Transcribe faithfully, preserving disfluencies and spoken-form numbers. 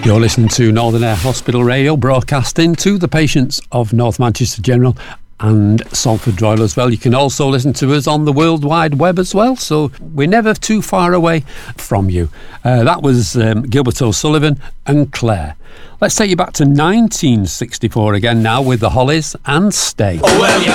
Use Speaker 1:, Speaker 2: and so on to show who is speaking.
Speaker 1: You're listening to Northern Air Hospital Radio, broadcasting to the patients of North Manchester General and Salford Royal as well. You can also listen to us on the World Wide Web as well, so we're never too far away from you. Uh, that was um, Gilbert O'Sullivan and Claire. Let's take you back to nineteen sixty-four again now with the Hollies and Stay.
Speaker 2: Oh, well, you